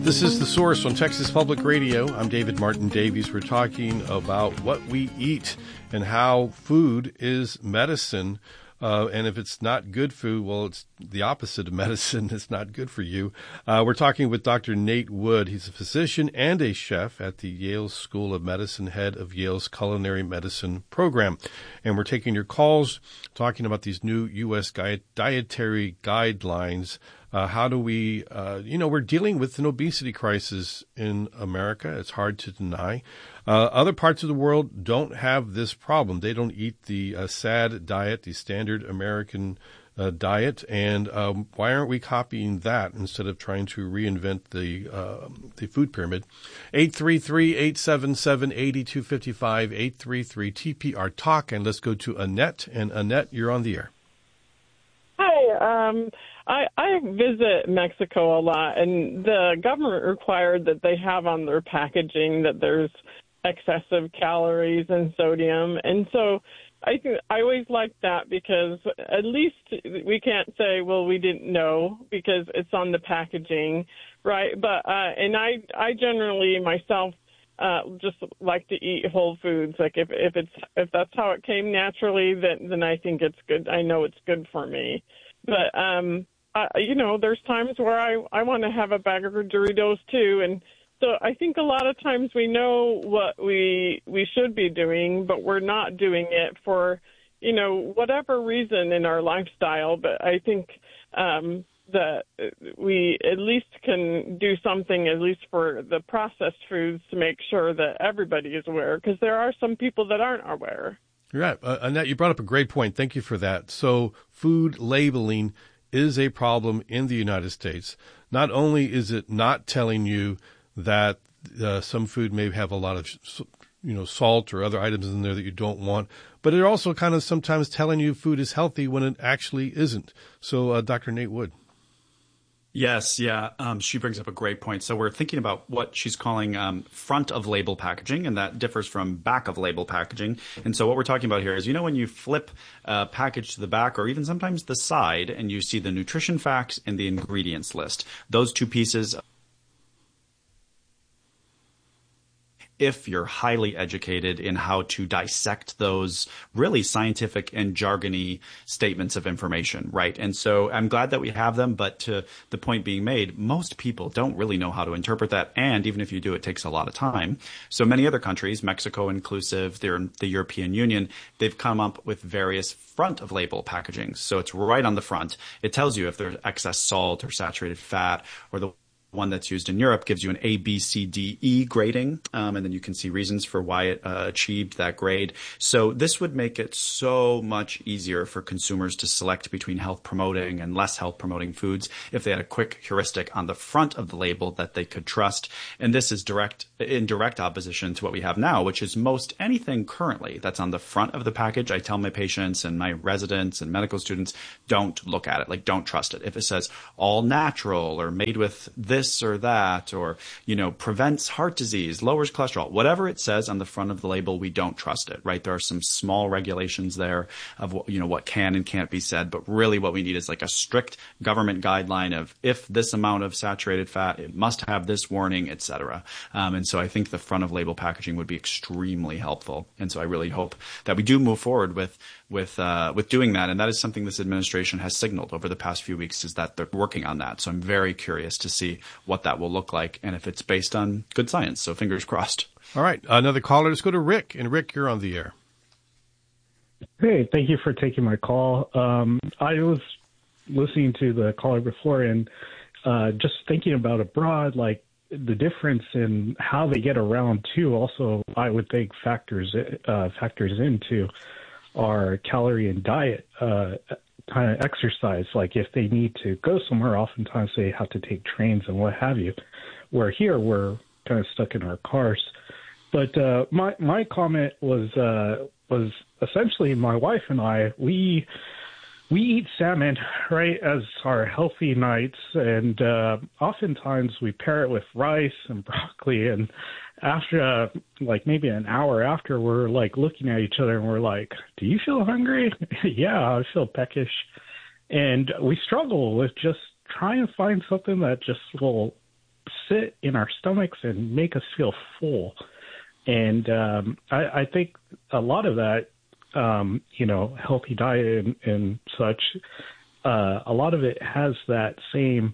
This is The Source on Texas Public Radio. I'm David Martin Davies. We're talking about what we eat and how food is medicine. And if it's not good food, well, it's the opposite of medicine. It's not good for you. We're talking with Dr. Nate Wood. He's a physician and a chef at the Yale School of Medicine, head of Yale's Culinary Medicine program. And we're taking your calls, talking about these new U.S. dietary guidelines. How do we, we're dealing with an obesity crisis in America. It's hard to deny. Other parts of the world don't have this problem. They don't eat the SAD diet, the standard American diet. And why aren't we copying that instead of trying to reinvent the food pyramid? 833-877-8255, 833-TPR-TALK. And let's go to Annette. And Annette, you're on the air. Hi. I visit Mexico a lot, and the government required that they have on their packaging that there's excessive calories and sodium. And so I always like that because at least we can't say, well, we didn't know because it's on the packaging, right? But and I generally myself just like to eat whole foods. Like if that's how it came naturally, then I think it's good. I know it's good for me. But there's times where I want to have a bag of Doritos too, and so I think a lot of times we know what we should be doing, but we're not doing it for, whatever reason in our lifestyle. But I think that we at least can do something, at least for the processed foods, to make sure that everybody is aware, because there are some people that aren't aware. Right. Annette, you brought up a great point. Thank you for that. So food labeling is a problem in the United States. Not only is it not telling you that some food may have a lot of, salt or other items in there that you don't want, but it also kind of sometimes telling you food is healthy when it actually isn't. So, Dr. Nate Wood. Yes, yeah. She brings up a great point. So we're thinking about what she's calling front of label packaging, and that differs from back of label packaging. And so what we're talking about here is, when you flip a package to the back or even sometimes the side and you see the nutrition facts and the ingredients list, those two pieces, if you're highly educated in how to dissect those really scientific and jargony statements of information, right? And so I'm glad that we have them, but to the point being made, most people don't really know how to interpret that. And even if you do, it takes a lot of time. So many other countries, Mexico inclusive, they're in the European Union, they've come up with various front of label packaging. So it's right on the front. It tells you if there's excess salt or saturated fat, or the one that's used in Europe gives you an A, B, C, D, E grading, and then you can see reasons for why it achieved that grade. So this would make it so much easier for consumers to select between health-promoting and less health-promoting foods if they had a quick heuristic on the front of the label that they could trust. And this is in direct opposition to what we have now, which is most anything currently that's on the front of the package. I tell my patients and my residents and medical students, don't look at it, don't trust it. If it says all natural or made with this or that, or, prevents heart disease, lowers cholesterol, whatever it says on the front of the label, we don't trust it, right? There are some small regulations there of what can and can't be said, but really what we need is a strict government guideline of if this amount of saturated fat, it must have this warning, et cetera. And so I think the front of label packaging would be extremely helpful. And so I really hope that we do move forward with doing that. And that is something this administration has signaled over the past few weeks, is that they're working on that. So I'm very curious to see what that will look like and if it's based on good science. So fingers crossed. All right. Another caller. Let's go to Rick. And Rick, you're on the air. Hey, thank you for taking my call. I was listening to the caller before and just thinking about abroad, the difference in how they get around too. Also, I would think factors into our calorie and diet kind of exercise. If they need to go somewhere, oftentimes they have to take trains and what have you. Where here we're kind of stuck in our cars. But my comment was essentially my wife and I, we eat salmon, right, as our healthy nights, and oftentimes we pair it with rice and broccoli, and after maybe an hour after, we're looking at each other and we're like, do you feel hungry? Yeah, I feel peckish. And we struggle with just trying to find something that just will sit in our stomachs and make us feel full. And I think a lot of that, healthy diet and such, a lot of it has that same,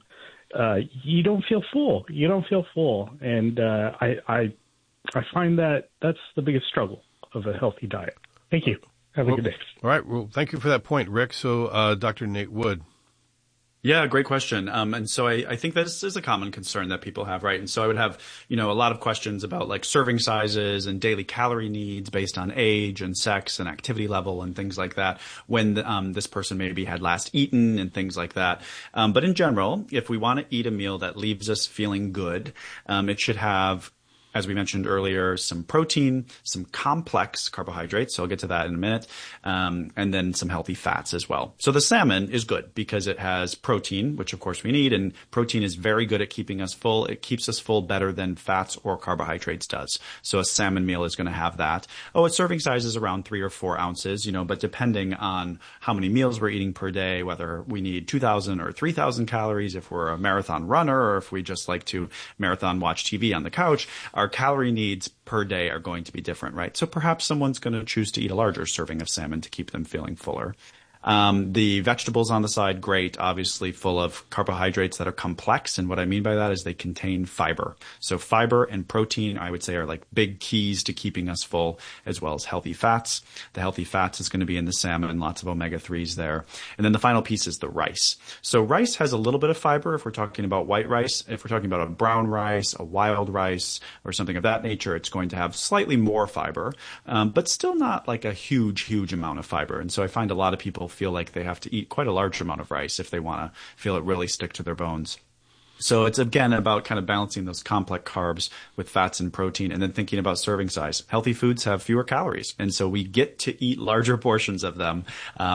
you don't feel full. You don't feel full. And I find that that's the biggest struggle of a healthy diet. Thank you. Have a good day. All right. Well, thank you for that point, Rick. So, Dr. Nate Wood. Yeah, great question. And so I think this is a common concern that people have, right? And so I would have, a lot of questions about like serving sizes and daily calorie needs based on age and sex and activity level and things like that when this person maybe had last eaten and things like that. But in general, if we want to eat a meal that leaves us feeling good, it should have, as we mentioned earlier, some protein, some complex carbohydrates. So I'll get to that in a minute. And then some healthy fats as well. So the salmon is good because it has protein, which of course we need. And protein is very good at keeping us full. It keeps us full better than fats or carbohydrates does. So a salmon meal is going to have that. Its serving size is around 3 or 4 ounces, but depending on how many meals we're eating per day, whether we need 2,000 or 3,000 calories, if we're a marathon runner, or if we just like to marathon watch TV on the couch, our calorie needs per day are going to be different, right? So perhaps someone's going to choose to eat a larger serving of salmon to keep them feeling fuller. The vegetables on the side, great, obviously full of carbohydrates that are complex. And what I mean by that is they contain fiber. So fiber and protein, I would say, are like big keys to keeping us full, as well as healthy fats. The healthy fats is going to be in the salmon, lots of omega-3s there. And then the final piece is the rice. So rice has a little bit of fiber if we're talking about white rice. If we're talking about a brown rice, a wild rice, or something of that nature, it's going to have slightly more fiber, but still not like a huge, huge amount of fiber. And so I find a lot of people feel like they have to eat quite a large amount of rice if they want to feel it really stick to their bones. So it's, again, about kind of balancing those complex carbs with fats and protein and then thinking about serving size. Healthy foods have fewer calories. And so we get to eat larger portions of them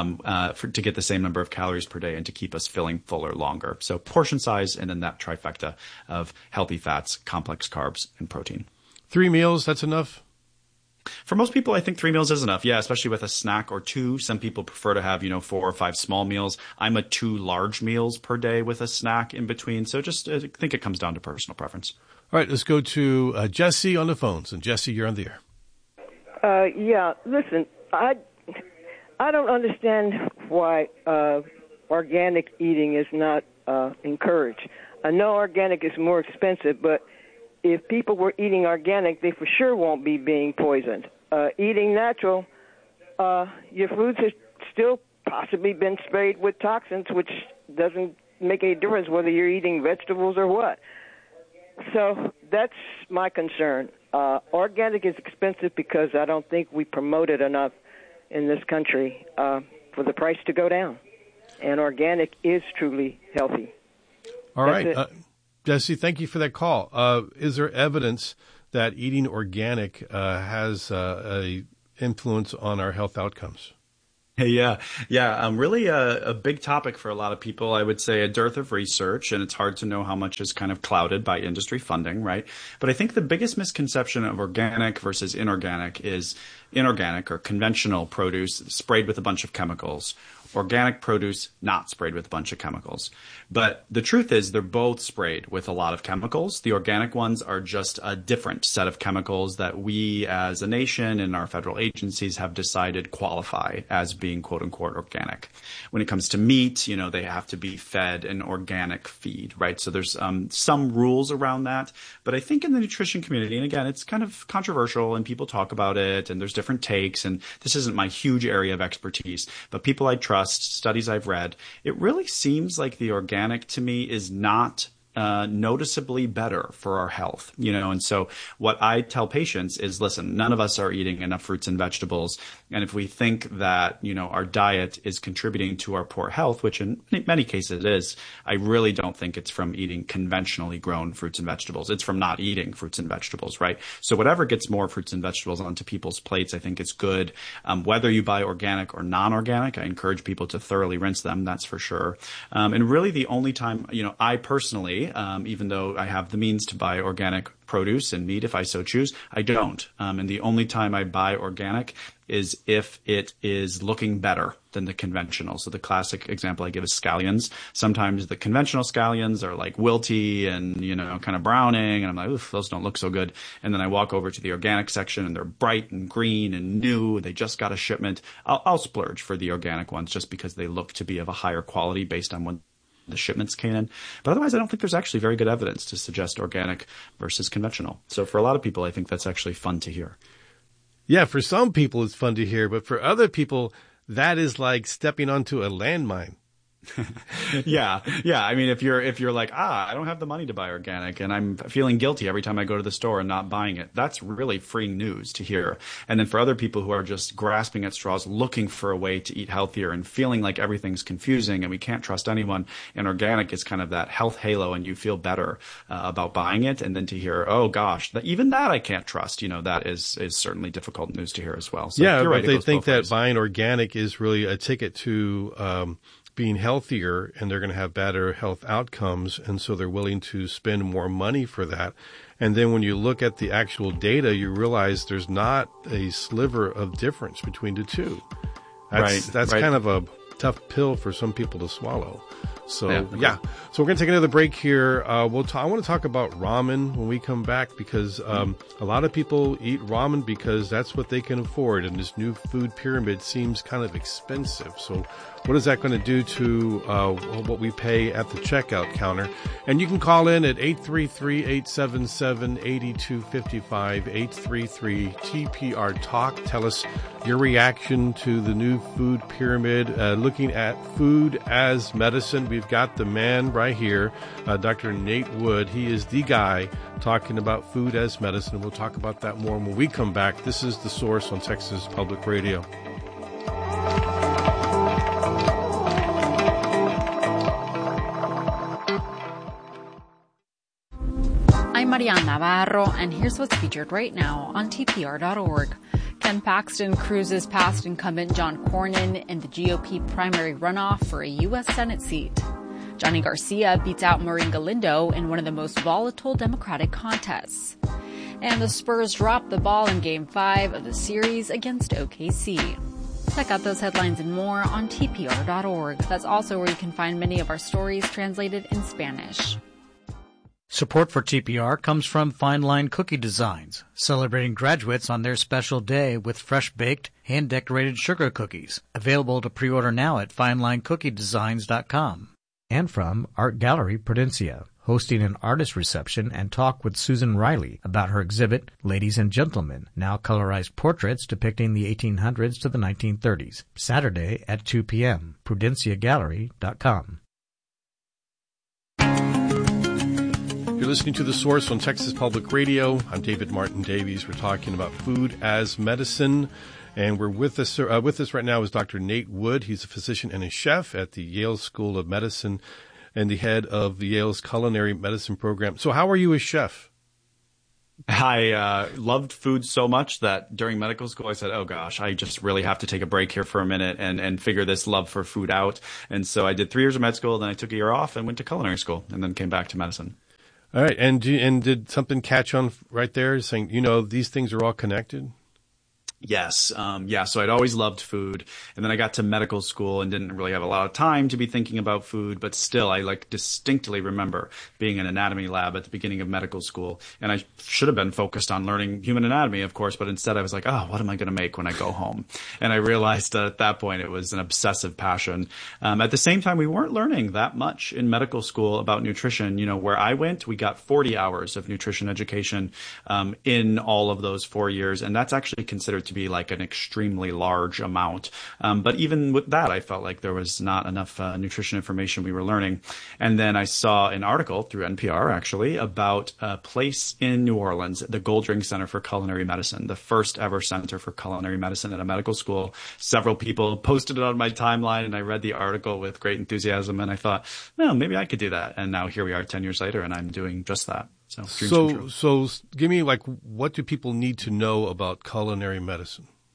to get the same number of calories per day and to keep us feeling fuller longer. So portion size and then that trifecta of healthy fats, complex carbs, and protein. 3 meals, that's enough? For most people, I think 3 meals is enough. Yeah, especially with a snack or 2. Some people prefer to have, 4 or 5 small meals. I'm a 2 large meals per day with a snack in between. So just I think it comes down to personal preference. All right, let's go to Jesse on the phones. And Jesse, you're on the air. Yeah, listen, I don't understand why organic eating is not encouraged. I know organic is more expensive, but if people were eating organic, they for sure won't be being poisoned. Eating natural, your foods have still possibly been sprayed with toxins, which doesn't make any difference whether you're eating vegetables or what. So that's my concern. Organic is expensive because I don't think we promote it enough in this country for the price to go down. And organic is truly healthy. All right. Jesse, thank you for that call. Is there evidence that eating organic has a influence on our health outcomes? Yeah. Really a big topic for a lot of people. I would say a dearth of research, and it's hard to know how much is kind of clouded by industry funding, right? But I think the biggest misconception of organic versus inorganic is inorganic or conventional produce sprayed with a bunch of chemicals. Organic produce not sprayed with a bunch of chemicals. But the truth is they're both sprayed with a lot of chemicals. The organic ones are just a different set of chemicals that we as a nation and our federal agencies have decided qualify as being quote unquote organic. When it comes to meat, they have to be fed an organic feed, right? So there's some rules around that. But I think in the nutrition community, and again, it's kind of controversial and people talk about it and there's different takes, and this isn't my huge area of expertise, but people I trust, studies I've read, it really seems like the organic to me is not noticeably better for our health, and so what I tell patients is, listen, none of us are eating enough fruits and vegetables. And if we think that, our diet is contributing to our poor health, which in many cases it is, I really don't think it's from eating conventionally grown fruits and vegetables. It's from not eating fruits and vegetables, right? So whatever gets more fruits and vegetables onto people's plates, I think is good. Whether you buy organic or non-organic, I encourage people to thoroughly rinse them. That's for sure. And really the only time, I personally, buy, even though I have the means to buy organic produce and meat if I so choose, I don't. And the only time I buy organic is if it is looking better than the conventional. So the classic example I give is scallions. Sometimes the conventional scallions are like wilty and, kind of browning. And I'm like, oof, those don't look so good. And then I walk over to the organic section and they're bright and green and new. They just got a shipment. I'll splurge for the organic ones just because they look to be of a higher quality based on when the shipments came in. But otherwise, I don't think there's actually very good evidence to suggest organic versus conventional. So for a lot of people, I think that's actually fun to hear. Yeah, for some people it's fun to hear, but for other people, that is like stepping onto a landmine. Yeah. I mean, if you're like, I don't have the money to buy organic and I'm feeling guilty every time I go to the store and not buying it, that's really freeing news to hear. And then for other people who are just grasping at straws, looking for a way to eat healthier and feeling like everything's confusing and we can't trust anyone, and organic is kind of that health halo and you feel better about buying it. And then to hear, oh gosh, even that I can't trust, that is certainly difficult news to hear as well. So yeah, you're right, but they think that buying organic is really a ticket to being healthier, and they're going to have better health outcomes, and so they're willing to spend more money for that. And then when you look at the actual data, you realize there's not a sliver of difference between the two. That's right. kind of a tough pill for some people to swallow. So, yeah. So we're going to take another break here. I want to talk about ramen when we come back because a lot of people eat ramen because that's what they can afford. And this new food pyramid seems kind of expensive. So what is that going to do to what we pay at the checkout counter? And you can call in at 833-877-8255, 833-TPR-TALK. Tell us your reaction to the new food pyramid, looking at food as medicine. We've got the man right here, Dr. Nate Wood. He is the guy talking about food as medicine. We'll talk about that more when we come back. This is The Source on Texas Public Radio. I'm Mariana Navarro, and here's what's featured right now on TPR.org. Ken Paxton cruises past incumbent John Cornyn in the GOP primary runoff for a U.S. Senate seat. Johnny Garcia beats out Maureen Galindo in one of the most volatile Democratic contests. And the Spurs drop the ball in Game 5 of the series against OKC. Check out those headlines and more on TPR.org. That's also where you can find many of our stories translated in Spanish. Support for TPR comes from Fine Line Cookie Designs, celebrating graduates on their special day with fresh-baked, hand-decorated sugar cookies, available to pre-order now at FineLineCookieDesigns.com. And from Art Gallery Prudencia, hosting an artist reception and talk with Susan Riley about her exhibit, Ladies and Gentlemen, now colorized portraits depicting the 1800s to the 1930s, Saturday at 2 p.m., PrudenciaGallery.com. You're listening to The Source on Texas Public Radio. I'm David Martin Davies. We're talking about food as medicine. And we're with us right now is Dr. Nate Wood. He's a physician and a chef at the Yale School of Medicine and the head of the Yale's culinary medicine program. So how are you as chef? I loved food so much that during medical school I said, oh gosh, I just really have to take a break here for a minute and figure this love for food out. And so I did 3 years of med school, then I took a year off and went to culinary school and then came back to medicine. All right. And did something catch on right there saying, these things are all connected? Yes. So I'd always loved food. And then I got to medical school and didn't really have a lot of time to be thinking about food. But still, I distinctly remember being in an anatomy lab at the beginning of medical school. And I should have been focused on learning human anatomy, of course. But instead I was like, what am I going to make when I go home? And I realized that at that point it was an obsessive passion. At the same time, we weren't learning that much in medical school about nutrition. Where I went, we got 40 hours of nutrition education in all of those 4 years. And that's actually considered to be like an extremely large amount. But even with that, I felt like there was not enough nutrition information we were learning. And then I saw an article through NPR, actually, about a place in New Orleans, the Goldring Center for Culinary Medicine, the first ever center for culinary medicine at a medical school. Several people posted it on my timeline, and I read the article with great enthusiasm, and I thought, well, maybe I could do that. And now here we are 10 years later, and I'm doing just that. So give me what do people need to know about culinary medicine?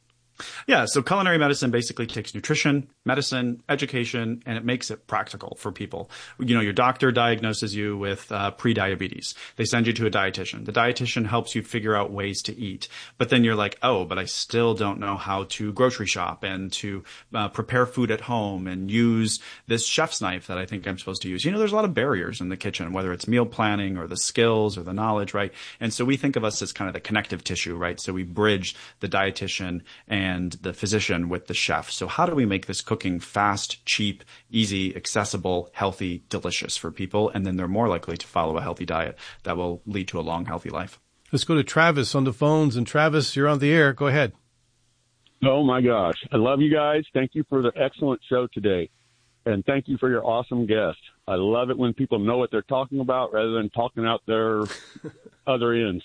Yeah, so culinary medicine basically takes nutrition, medicine, education, and it makes it practical for people. You know, your doctor diagnoses you with pre-diabetes. They send you to a dietitian. The dietitian helps you figure out ways to eat. But then you're like, oh, but I still don't know how to grocery shop and to prepare food at home and use this chef's knife that I think I'm supposed to use. You know, there's a lot of barriers in the kitchen, whether it's meal planning or the skills or the knowledge, right? And so we think of us as kind of the connective tissue, right? So we bridge the dietitian and the physician with the chef. So how do we make this cooking fast, cheap, easy, accessible, healthy, delicious for people? And then they're more likely to follow a healthy diet that will lead to a long, healthy life. Let's go to Travis on the phones. And Travis, you're on the air. Go ahead. Oh, my gosh. I love you guys. Thank you for the excellent show today. And thank you for your awesome guest. I love it when people know what they're talking about rather than talking out their other ends.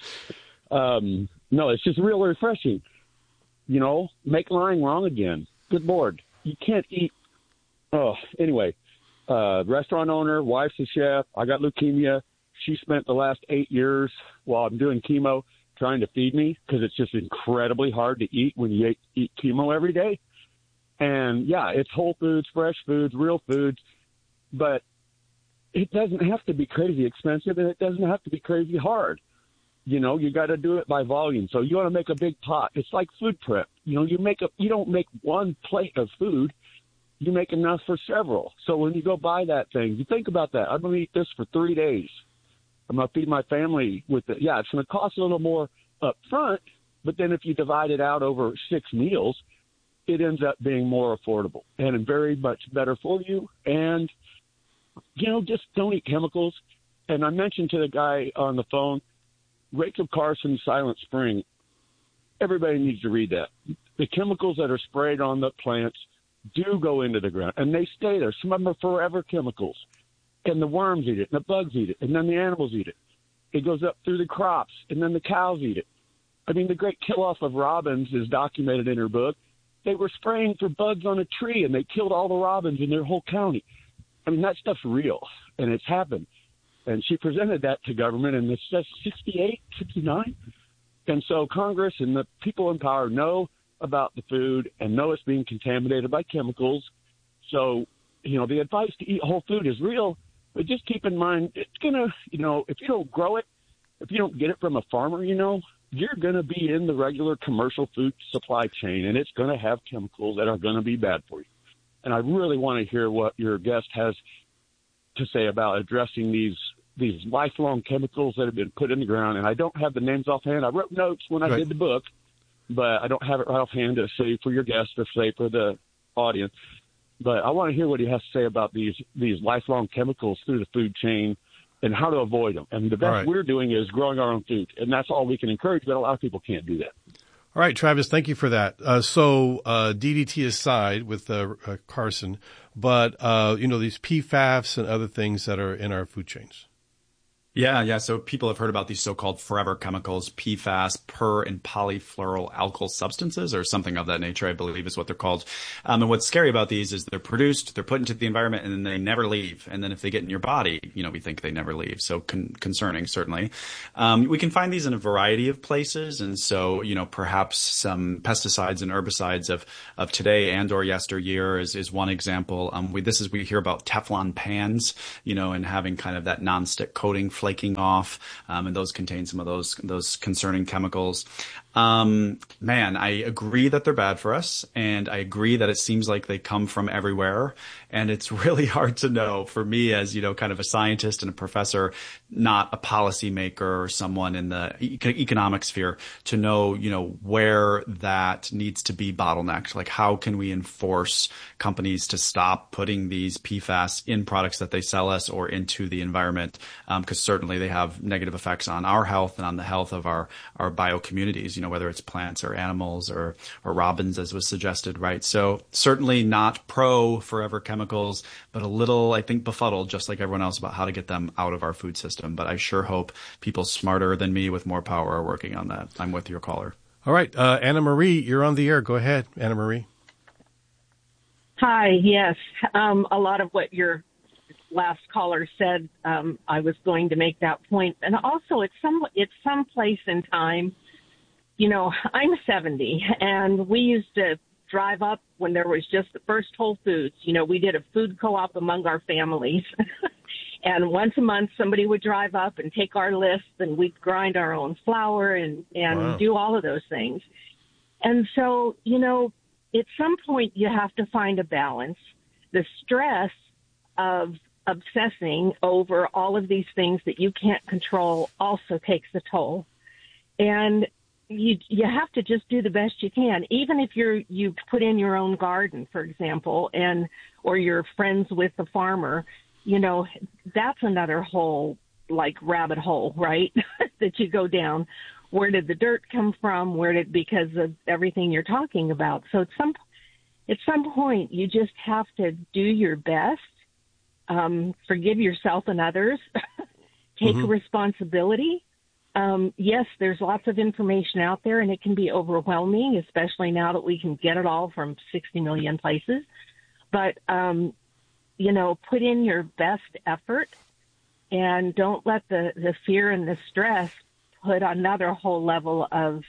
No, it's just real refreshing. You know, make lying wrong again. Good Lord. You can't eat. Oh, anyway, restaurant owner, wife's a chef. I got leukemia. She spent the last 8 years while I'm doing chemo trying to feed me because it's just incredibly hard to eat when you eat chemo every day. And, yeah, it's whole foods, fresh foods, real foods. But it doesn't have to be crazy expensive, and it doesn't have to be crazy hard. You know, you got to do it by volume. So you want to make a big pot. It's like food prep. You know, you don't make one plate of food. You make enough for several. So when you go buy that thing, you think about that. I'm going to eat this for 3 days. I'm going to feed my family with it. Yeah, it's going to cost a little more up front, but then if you divide it out over 6 meals, it ends up being more affordable and very much better for you. And, you know, just don't eat chemicals. And I mentioned to the guy on the phone, Rachel Carson's Silent Spring, everybody needs to read that. The chemicals that are sprayed on the plants do go into the ground, and they stay there. Some of them are forever chemicals, and the worms eat it, and the bugs eat it, and then the animals eat it. It goes up through the crops, and then the cows eat it. I mean, the great kill-off of robins is documented in her book. They were spraying for bugs on a tree, and they killed all the robins in their whole county. I mean, that stuff's real, and it's happened. And she presented that to government in the 68, 69. And so Congress and the people in power know about the food and know it's being contaminated by chemicals. So, you know, the advice to eat whole food is real, but just keep in mind, it's going to, you know, if you don't grow it, if you don't get it from a farmer, you know, you're going to be in the regular commercial food supply chain, and it's going to have chemicals that are going to be bad for you. And I really want to hear what your guest has to say about addressing these lifelong chemicals that have been put in the ground. And I don't have the names offhand. I wrote notes when I did the book, but I don't have it right offhand to say for your guest or say for the audience. But I want to hear what he has to say about these lifelong chemicals through the food chain and how to avoid them. And the best we're doing is growing our own food. And that's all we can encourage, but a lot of people can't do that. All right, Travis, thank you for that. So DDT aside with Carson, but, you know, these PFAS and other things that are in our food chains. Yeah. So people have heard about these so-called forever chemicals, PFAS, per and polyfluoroalkyl substances, or something of that nature, I believe is what they're called. And what's scary about these is they're produced, they're put into the environment, and then they never leave. And then if they get in your body, you know, we think they never leave. So concerning, certainly. We can find these in a variety of places. And so, you know, perhaps some pesticides and herbicides of today and or yesteryear is one example. We hear about Teflon pans, you know, and having kind of that nonstick coating flaking off, and those contain some of those concerning chemicals. Man, I agree that they're bad for us, and I agree that it seems like they come from everywhere, and it's really hard to know for me as, you know, kind of a scientist and a professor, not a policymaker or someone in the economic sphere, to know, you know, where that needs to be bottlenecked. Like, how can we enforce companies to stop putting these PFAS in products that they sell us or into the environment? Because certainly they have negative effects on our health and on the health of our bio communities, you know, whether it's plants or animals or robins, as was suggested, right? So certainly not pro forever chemicals, but a little, I think, befuddled, just like everyone else, about how to get them out of our food system. But I sure hope people smarter than me with more power are working on that. I'm with your caller. All right. Anna Marie, you're on the air. Go ahead, Anna Marie. Hi. Yes. A lot of what your last caller said, I was going to make that point. And also, it's some place in time I'm 70, and we used to drive up when there was just the first Whole Foods. We did a food co-op among our families. And once a month, somebody would drive up and take our list, and we'd grind our own flour and Wow. do all of those things. And so, at some point, you have to find a balance. The stress of obsessing over all of these things that you can't control also takes a toll. And you have to just do the best you can, even if you put in your own garden, for example, or you're friends with the farmer. That's another whole rabbit hole, right? that you go down. Where did the dirt come from? Because of everything you're talking about. So at some point, you just have to do your best, forgive yourself and others, take responsibility. Yes, there's lots of information out there, and it can be overwhelming, especially now that we can get it all from 60 million places. But, put in your best effort, and don't let the fear and the stress put another whole level of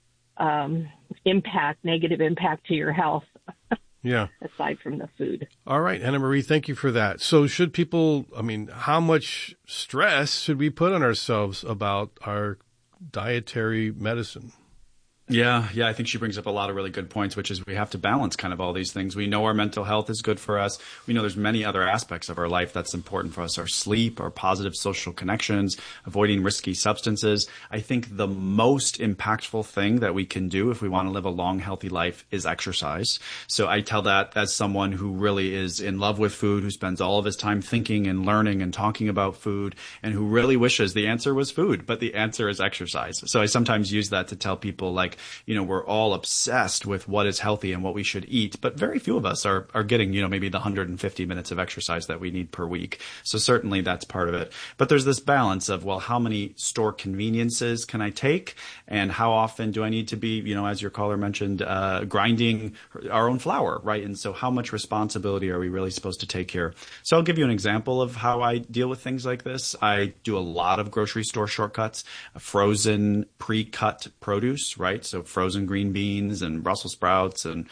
negative impact to your health. Yeah. Aside from the food. All right, Anna Marie, thank you for that. So should people, how much stress should we put on ourselves about our dietary medicine? Yeah, I think she brings up a lot of really good points, which is we have to balance kind of all these things. We know our mental health is good for us. We know there's many other aspects of our life that's important for us, our sleep, our positive social connections, avoiding risky substances. I think the most impactful thing that we can do if we want to live a long, healthy life is exercise. So I tell that as someone who really is in love with food, who spends all of his time thinking and learning and talking about food, and who really wishes the answer was food, but the answer is exercise. So I sometimes use that to tell people we're all obsessed with what is healthy and what we should eat, but very few of us are getting, maybe the 150 minutes of exercise that we need per week. So certainly that's part of it. But there's this balance of, how many store conveniences can I take? And how often do I need to be, as your caller mentioned, grinding our own flour, right? And so how much responsibility are we really supposed to take here? So I'll give you an example of how I deal with things like this. I do a lot of grocery store shortcuts, frozen pre-cut produce, right? So frozen green beans and Brussels sprouts and,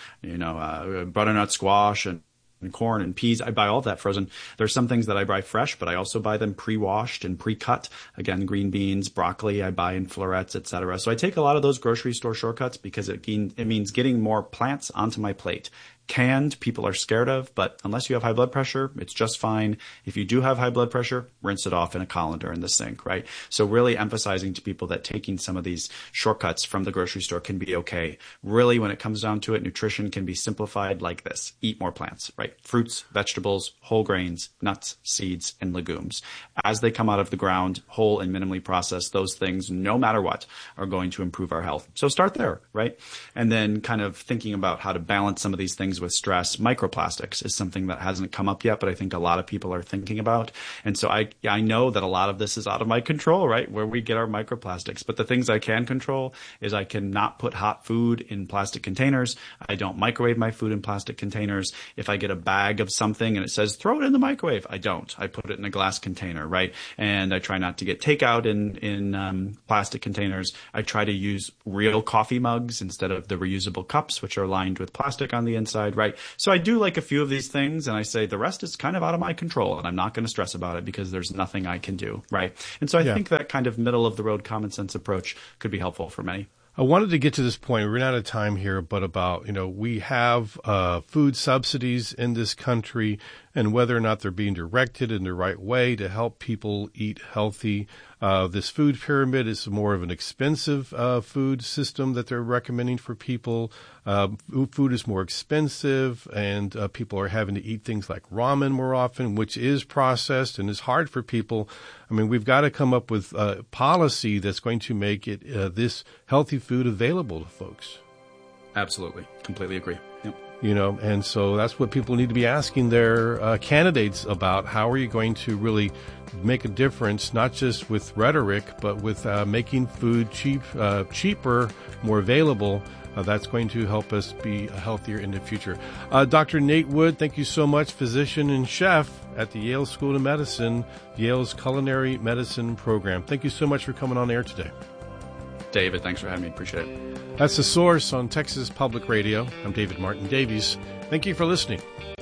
butternut squash and corn and peas. I buy all of that frozen. There's some things that I buy fresh, but I also buy them pre-washed and pre-cut. Again, green beans, broccoli, I buy in florets, etc. So I take a lot of those grocery store shortcuts because it means getting more plants onto my plate. Canned, people are scared of, but unless you have high blood pressure, it's just fine. If you do have high blood pressure, rinse it off in a colander in the sink, right? So really emphasizing to people that taking some of these shortcuts from the grocery store can be okay. Really, when it comes down to it, nutrition can be simplified like this. Eat more plants, right? Fruits, vegetables, whole grains, nuts, seeds, and legumes. As they come out of the ground, whole and minimally processed, those things, no matter what, are going to improve our health. So start there, right? And then kind of thinking about how to balance some of these things with stress. Microplastics is something that hasn't come up yet, but I think a lot of people are thinking about. And so I know that a lot of this is out of my control, right? Where we get our microplastics. But the things I can control is I can not put hot food in plastic containers. I don't microwave my food in plastic containers. If I get a bag of something and it says throw it in the microwave, I don't. I put it in a glass container, right? And I try not to get takeout in plastic containers. I try to use real coffee mugs instead of the reusable cups, which are lined with plastic on the inside, right? So I do like a few of these things, and I say the rest is kind of out of my control, and I'm not going to stress about it because there's nothing I can do, right? And so I think that kind of middle of the road common sense approach could be helpful for many. I wanted to get to this point. We're out of time here, but about, we have food subsidies in this country and whether or not they're being directed in the right way to help people eat healthy. This food pyramid is more of an expensive food system that they're recommending for people. Food is more expensive, and people are having to eat things like ramen more often, which is processed and is hard for people. I mean, we've got to come up with a policy that's going to make it this healthy food available to folks. Absolutely. Completely agree. Yep. And so that's what people need to be asking their candidates about. How are you going to really make a difference, not just with rhetoric, but with making food cheaper, more available? That's going to help us be healthier in the future. Dr. Nate Wood, thank you so much, physician and chef at the Yale School of Medicine, Yale's Culinary Medicine program. Thank you so much for coming on air today. David. Thanks for having me. Appreciate it. That's The Source on Texas Public Radio. I'm David Martin Davies. Thank you for listening.